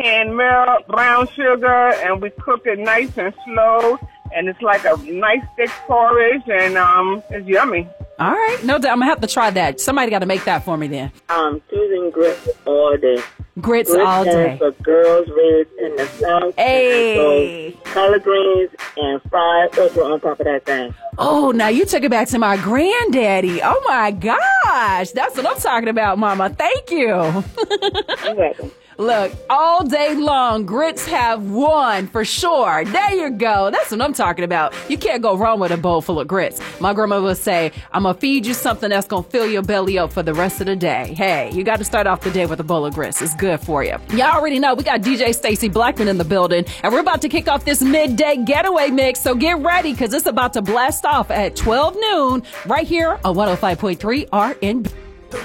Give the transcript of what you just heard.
canned milk, brown sugar, and we cook it nice and slow. And it's like a nice thick porridge, and it's yummy. All right. No doubt. I'm going to have to try that. Somebody got to make that for me then. Choosing grits all day. Grits all day. For girls raised in the South. Hey. So collard greens and fried okra on top of that thing. Oh, now you took it back to my granddaddy. Oh, my gosh. That's what I'm talking about, Mama. Thank you. You're welcome. Look, all day long, grits have won for sure. There you go. That's what I'm talking about. You can't go wrong with a bowl full of grits. My grandma would say, I'm going to feed you something that's going to fill your belly up for the rest of the day. Hey, you got to start off the day with a bowl of grits. It's good for you. Y'all already know we got DJ Stacey Blackman in the building, and we're about to kick off this midday getaway mix. So get ready, because it's about to blast off at 12 noon right here on 105.3 RNB.